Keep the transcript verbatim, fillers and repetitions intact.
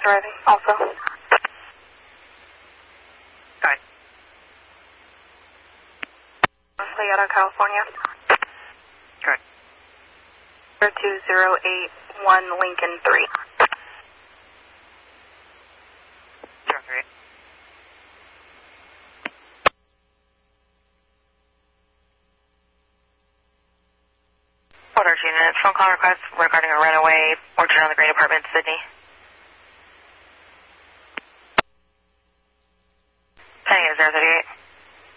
arriving also. Alright. Leota, California. Correct. two zero eight one Lincoln three. Zero three. Order unit, phone call request regarding a runaway orchard on the Green Apartment, Sydney. Pending at zero thirty-eight.